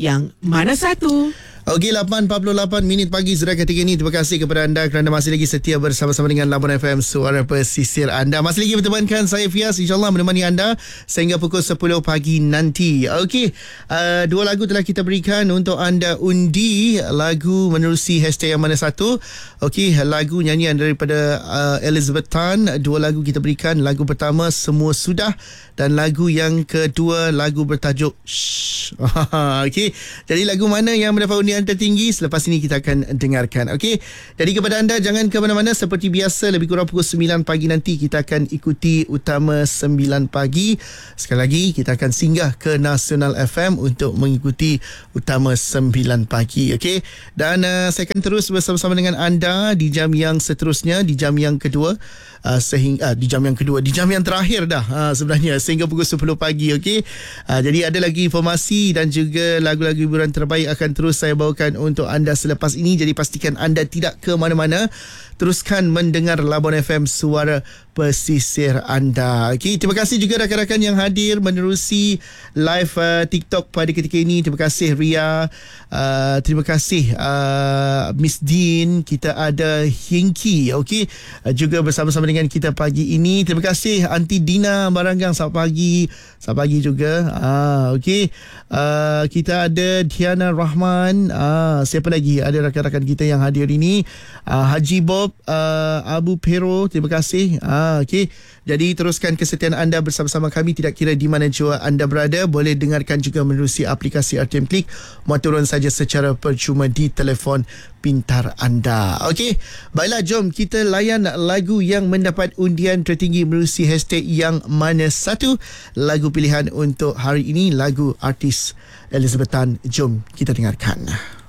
yang mana satu? Okey, 8.48 minit pagi sudah ketika ini. Terima kasih kepada anda kerana masih lagi setia bersama-sama dengan Labuan FM, suara pesisir anda. Masih lagi bertemankan saya Fias, insyaAllah menemani anda sehingga pukul 10 pagi nanti. Okey, dua lagu telah kita berikan untuk anda undi. Lagu menerusi hashtag yang mana satu. Okey, lagu nyanyian daripada Elizabeth Tan. Dua lagu kita berikan. Lagu pertama Semua Sudah, dan lagu yang kedua lagu bertajuk Shh. Okey, jadi lagu mana yang mendapat undian tertinggi selepas ini kita akan dengarkan. Okey, jadi kepada anda jangan ke mana-mana. Seperti biasa lebih kurang pukul 9 pagi nanti kita akan ikuti Utama 9 pagi. Sekali lagi kita akan singgah ke Nasional FM untuk mengikuti Utama 9 pagi. Okey, dan saya akan terus bersama-sama dengan anda di jam yang seterusnya, di jam yang kedua, sehingga di jam yang terakhir dah sebenarnya, sehingga pukul 10 pagi. Okey, jadi ada lagi informasi dan juga lagu-lagu hiburan terbaik akan terus saya bawakan untuk anda selepas ini. Jadi pastikan anda tidak ke mana-mana. Teruskan mendengar Labuan FM, suara pesisir anda. Okey, terima kasih juga rakan-rakan yang hadir menerusi live TikTok pada ketika ini. Terima kasih Ria, terima kasih Miss Dean, kita ada Hinky. Okey, juga bersama-sama dengan kita pagi ini. Terima kasih Aunty Dina Baranggang, selamat pagi. Selamat pagi juga. Okey, kita ada Diana Rahman. Siapa lagi? Ada rakan-rakan kita yang hadir ini. Haji Bob, Abu Pero, terima kasih. Okey, jadi teruskan kesetiaan anda bersama-sama kami tidak kira di mana jua anda berada. Boleh dengarkan juga menerusi aplikasi RTM Klik. Muat turun saja secara percuma di telefon pintar anda. Okey, baiklah, jom kita layan lagu yang mendapat undian tertinggi menerusi hashtag yang mana satu. Lagu pilihan untuk hari ini lagu artis Elizabeth Tan. Jom kita dengarkan.